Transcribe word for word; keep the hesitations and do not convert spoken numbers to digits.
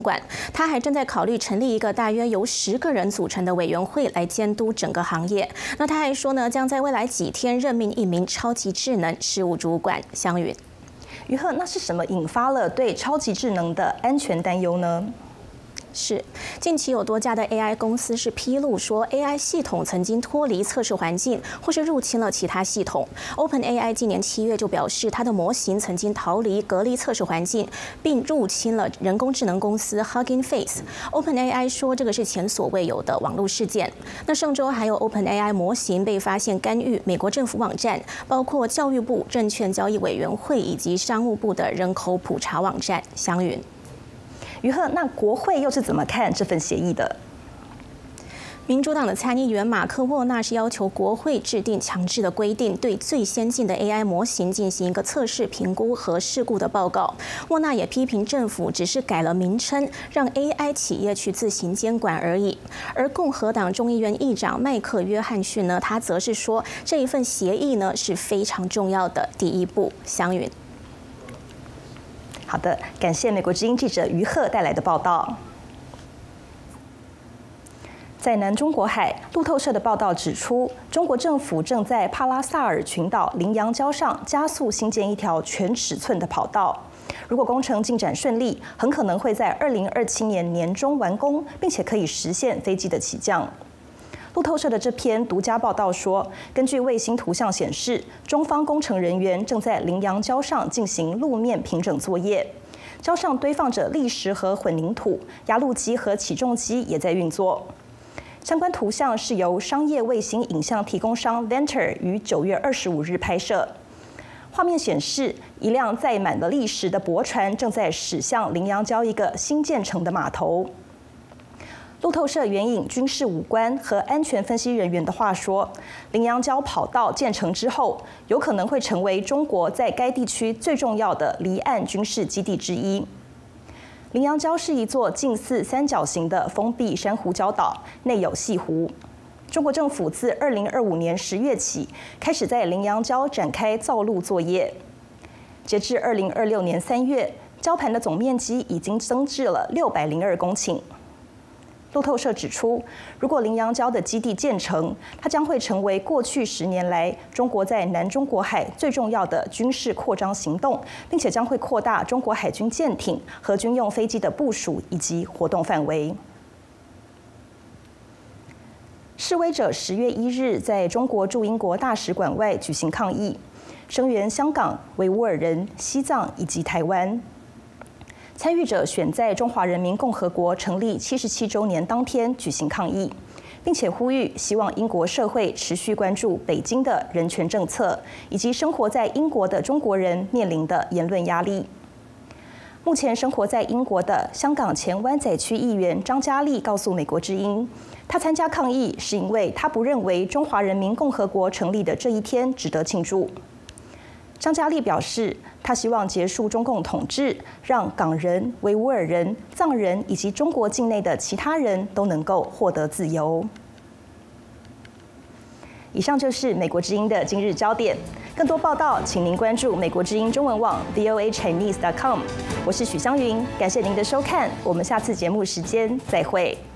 管，他还正在考虑成立一个大约由十个人组成的委员会来监督整个行业。那他还说呢，将在未来几天任命一名超级智能事务主管。湘云， 于鹤，那是什么引发了对超级智能的安全担忧呢？ 是，近期有多家的 A I 公司是披露说 ，A I 系统曾经脱离测试环境，或是入侵了其他系统。OpenAI 今年七月就表示，它的模型曾经逃离隔离测试环境，并入侵了人工智能公司 Hugging Face。OpenAI 说这个是前所未有的网络事件。那上周还有 OpenAI 模型被发现干预美国政府网站，包括教育部、证券交易委员会以及商务部的人口普查网站。湘云。 于鹤，那国会又是怎么看这份协议的？ 民主党的参议员马克·沃纳是要求国会制定强制的规定，对最先进的 A I 模型进行一个测试、评估和事故的报告。沃纳也批评政府只是改了名称，让 A I 企业去自行监管而已。而共和党众议院议长麦克·约翰逊呢，他则是说这一份协议呢是非常重要的第一步。湘云。 好的，感谢美国之音记者于鹤带来的报道。在南中国海，路透社的报道指出，中国政府正在帕拉萨尔群岛羚羊礁上加速兴建一条全尺寸的跑道。如果工程进展顺利，很可能会在二零二七年年中完工，并且可以实现飞机的起降。路透社的这篇独家报道说，根据卫星图像显示，中方工程人员正在羚羊礁上进行路面平整作业，礁上堆放着砾石和混凝土，压路机和起重机也在运作。相关图像是由商业卫星影像提供商 Venture 于九月二十五日拍摄。画面显示，一辆载满了砾石的驳船正在驶向羚羊礁一个新建成的码头。路透社援引军事武官和安全分析人员的话说，羚羊礁跑道建成之后，有可能会成为中国在该地区最重要的离岸军事基地之一。羚羊礁是一座近似三角形的封闭珊瑚礁岛，内有西湖。中国政府自二零二五年十月起开始在羚羊礁展开造陆作业，截至二零二六年三月，礁盘的总面积已经增至了六百零二公顷。路透社指出，如果羚羊礁的基地建成，它将会成为过去十年来中国在南中国海最重要的军事扩张行动，并且将会扩大中国海军舰艇和军用飞机的部署以及活动范围。示威者十月一日在中国驻英国大使馆外举行抗议，声援香港、维吾尔人、西藏以及台湾。参与者选在中华人民共和国成立七十七周年当天举行抗议，并且呼吁希望英国社会持续关注北京的人权政策，以及生活在英国的中国人面临的言论压力。目前生活在英国的香港前湾仔区议员张嘉丽告诉美国之音，他参加抗议是因为他不认为中华人民共和国成立的这一天值得庆祝。张嘉丽表示，他希望结束中共统治，让港人、维吾尔人、藏人以及中国境内的其他人都能够获得自由。以上就是美国之音的今日焦点。更多报道，请您关注美国之音中文网 v o a chinese dot com。我是许湘云，感谢您的收看，我们下次节目时间再会。